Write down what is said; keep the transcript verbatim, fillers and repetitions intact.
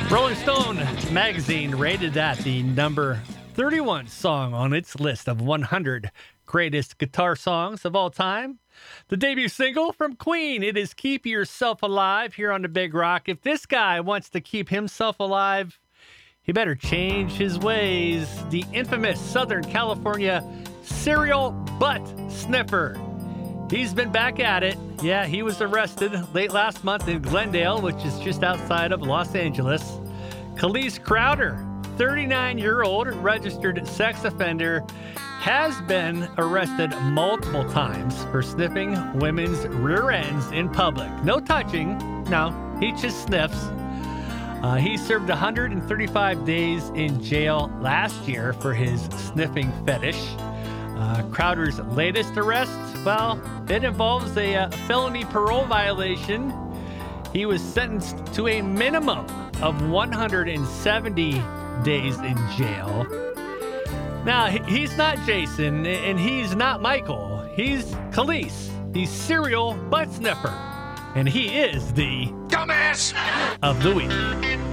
Rolling Stone magazine rated that the number thirty-one song on its list of one hundred greatest guitar songs of all time. The debut single from Queen, it is Keep Yourself Alive here on the Big Rock. If this guy wants to keep himself alive, he better change his ways. The infamous Southern California serial butt sniffer. He's been back at it. Yeah, he was arrested late last month in Glendale, which is just outside of Los Angeles. Khalees Crowder, thirty-nine-year-old registered sex offender, has been arrested multiple times for sniffing women's rear ends in public. No touching. No, he just sniffs. Uh, he served one hundred thirty-five days in jail last year for his sniffing fetish. Uh, Crowder's latest arrest, well, it involves a uh, felony parole violation. He was sentenced to a minimum of one hundred seventy days in jail. Now, he's not Jason, and he's not Michael. He's Khalees, the serial butt sniffer. And he is the dumbass of the week.